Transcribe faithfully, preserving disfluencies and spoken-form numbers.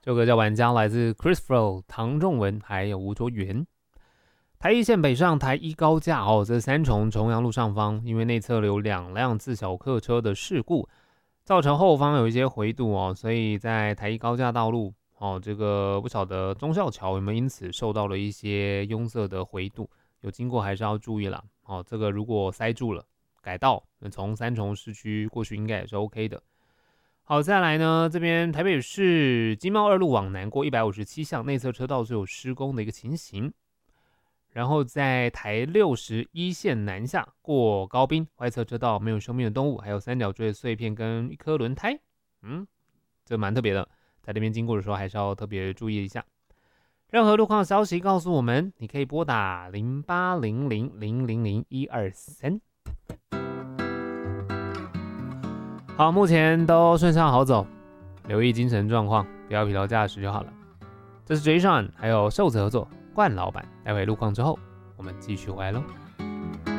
这首歌叫《玩家》，来自 Chris Fro、唐仲文还有吴卓源。台一线北上台一高架哦，这三重重阳路上方，因为内侧有两辆自小客车的事故，造成后方有一些回堵哦，所以在台一高架道路哦，这个不晓得忠孝桥有没有因此受到了一些拥塞的回堵，有经过还是要注意啦。哦，这个如果塞住了，改道从三重市区过去应该也是 OK 的。好，再来呢，这边台北市经贸二路往南过一百五十七巷内侧车道是有施工的一个情形。然后在台六十一线南下过高滨，外侧车道没有生命的动物，还有三角锥的碎片跟一颗轮胎，嗯，这蛮特别的，在这边经过的时候还是要特别注意一下。任何路况消息告诉我们，你可以拨打零八零零零零零一二三。好，目前都顺畅好走，留意精神状况，不要疲劳驾驶就好了。这是 Jason 还有瘦子合作冠老板，待会路况之后，我们继续回来喽。